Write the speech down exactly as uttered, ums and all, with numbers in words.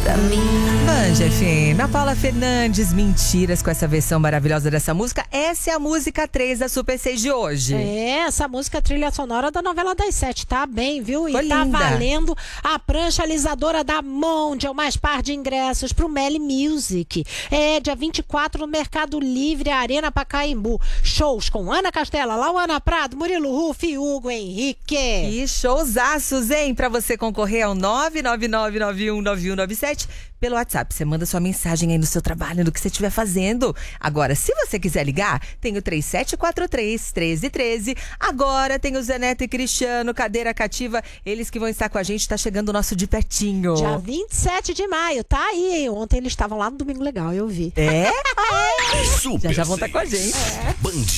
pra mim. Band F M, a Paula Fernandes, Mentiras, com essa versão maravilhosa dessa música. Essa é a música três da Super seis de hoje. É, essa música é trilha sonora da novela das sete, tá bem, viu? E Foi tá linda. valendo a prancha alisadora da Mondial, mais par de ingressos pro Melly Music. É, dia vinte e quatro no Mercado Livre, Arena Pacaembu. Shows com Ana Castela, Lauana Prado, Murilo Rufo e Hugo Henrique. E showzaços, hein? Pra você concorrer ao nove nove nove nove um nove um nove sete pelo WhatsApp. Você manda sua mensagem aí no seu trabalho, no que você estiver fazendo. Agora, se você quiser ligar, tem o três sete quatro três, um três um três. Agora tem o Zé Neto e Cristiano, Cadeira Cativa. Eles que vão estar com a gente. Tá chegando o nosso de pertinho. Dia vinte e sete de maio, tá aí. Ontem eles estavam lá no Domingo Legal, eu vi. É? Super Já já vão estar com a gente. seis. Band